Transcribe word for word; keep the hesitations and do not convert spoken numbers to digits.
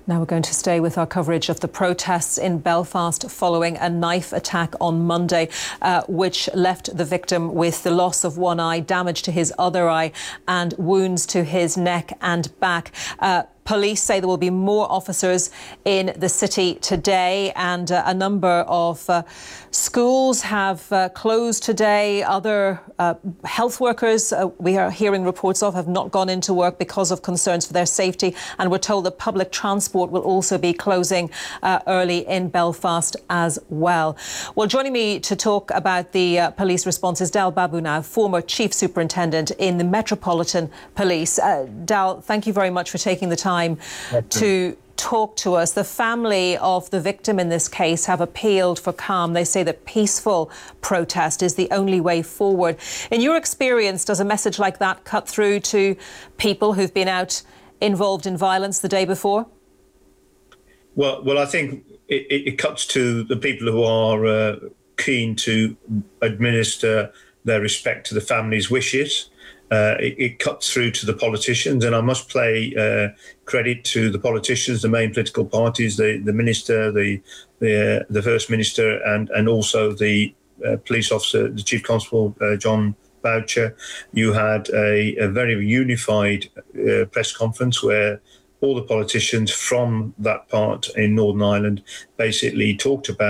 Now we're going to stay with our coverage of the protests in Belfast following a knife attack on Monday, uh, which left the victim with the loss of one eye, damage to his other eye and wounds to his neck and back. Uh, Police say there will be more officers in the city today, and uh, a number of uh, schools have uh, closed today. Other uh, health workers uh, we are hearing reports of have not gone into work because of concerns for their safety, and we're told that public transport will also be closing uh, early in Belfast as well. Well, joining me to talk about the uh, police response is Dal Babu now, former Chief Superintendent in the Metropolitan Police. Uh, Dal, thank you very much for taking the time to talk to us. The family of the victim in this case have appealed for calm. They say that peaceful protest is the only way forward. In your experience, does a message like that cut through to people who've been out involved in violence the day before? Well, well, I think it, it cuts to the people who are uh, keen to administer their respect to the family's wishes. Uh, it, it cuts through to the politicians, and I must play uh, credit to the politicians, the main political parties, the, the minister, the the, uh, the first minister, and and also the uh, police officer, the chief constable, uh, John Boucher. You had a, a very unified uh, press conference where all the politicians from that part in Northern Ireland basically talked about